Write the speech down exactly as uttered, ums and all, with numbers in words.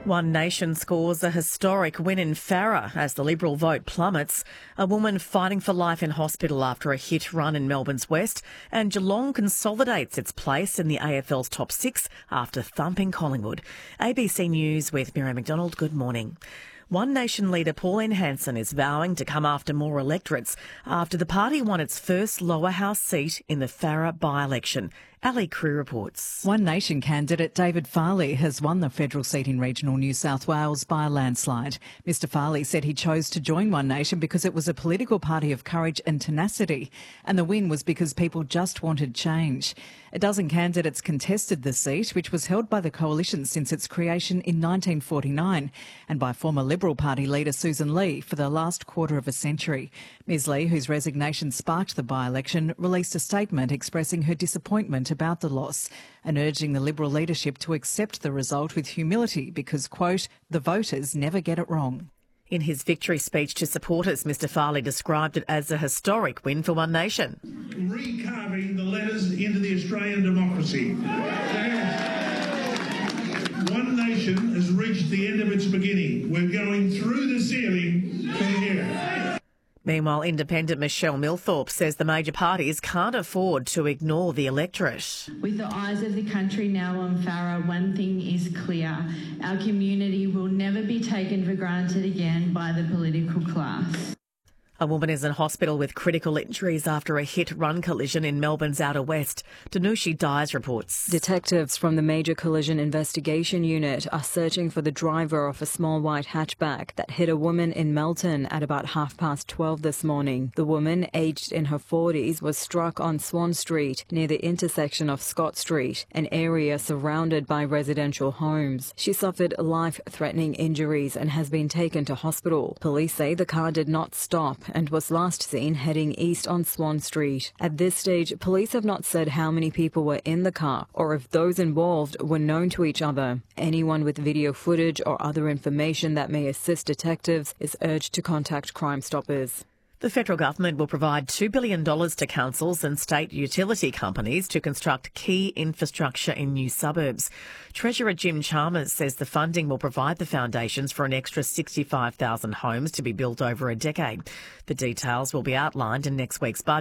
One Nation scores a historic win in Farrer as the Liberal vote plummets. A woman fighting for life in hospital after a hit run in Melbourne's West, and Geelong consolidates its place in the A F L's top six after thumping Collingwood. A B C News with Miriam McDonald. Good morning. One Nation leader Pauline Hanson is vowing to come after more electorates after the party won its first lower house seat in the Farrer by-election. Ali Crew reports. One Nation candidate David Farley has won the federal seat in regional New South Wales by a landslide. Mr Farley said he chose to join One Nation because it was a political party of courage and tenacity, and the win was because people just wanted change. A dozen candidates contested the seat, which was held by the coalition since its creation in nineteen forty-nine, and by former Liberal Party leader Susan Lee for the last quarter of a century. Ms Lee, whose resignation sparked the by-election, released a statement expressing her disappointment about the loss and urging the Liberal leadership to accept the result with humility because, quote, the voters never get it wrong. In his victory speech to supporters, Mr Farley described it as a historic win for One Nation. Recarving the letters into the Australian democracy. One Nation has reached the end of its beginning. We're going through the ceiling from here. Meanwhile, independent Michelle Milthorpe says the major parties can't afford to ignore the electorate. With the eyes of the country now on Farrer, one thing is clear. Our community will never be taken for granted again by the political class. A woman is in hospital with critical injuries after a hit-run collision in Melbourne's Outer West. Danushi Dyes reports. Detectives from the Major Collision Investigation Unit are searching for the driver of a small white hatchback that hit a woman in Melton at about half past twelve this morning. The woman, aged in her forties, was struck on Swan Street near the intersection of Scott Street, an area surrounded by residential homes. She suffered life-threatening injuries and has been taken to hospital. Police say the car did not stop and was last seen heading east on Swan Street. At this stage, police have not said how many people were in the car or if those involved were known to each other. Anyone with video footage or other information that may assist detectives is urged to contact Crime Stoppers. The federal government will provide two billion dollars to councils and state utility companies to construct key infrastructure in new suburbs. Treasurer Jim Chalmers says the funding will provide the foundations for an extra sixty-five thousand homes to be built over a decade. The details will be outlined in next week's budget.